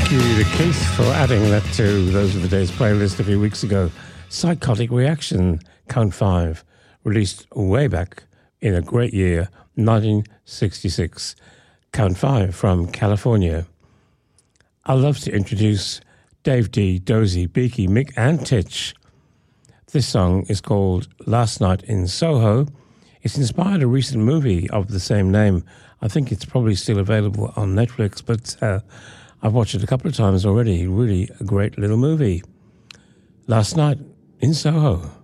The Kinks for adding that to Those Are the Days playlist a few weeks ago. Psychotic Reaction, Count 5, released way back in a great year, 1966. Count 5 from California. I'd love to introduce Dave D, Dozy, Beaky, Mick and Titch. This song is called Last Night in Soho. It's inspired a recent movie of the same name. I think it's probably still available on Netflix, but I've watched it a couple of times already. Really a great little movie. Last Night in Soho.